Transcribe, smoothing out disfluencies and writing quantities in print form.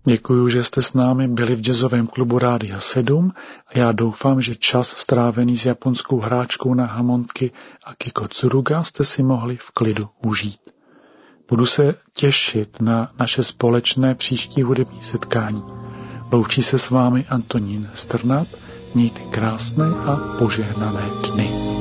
Děkuji, že jste s námi byli v jazzovém klubu Rádia 7 a já doufám, že čas strávený s japonskou hráčkou na hamontky Akiko Tsuruga jste si mohli v klidu užít. Budu se těšit na naše společné příští hudební setkání. Loučí se s vámi Antonín Strnad. Mějte krásné a požehnané dny.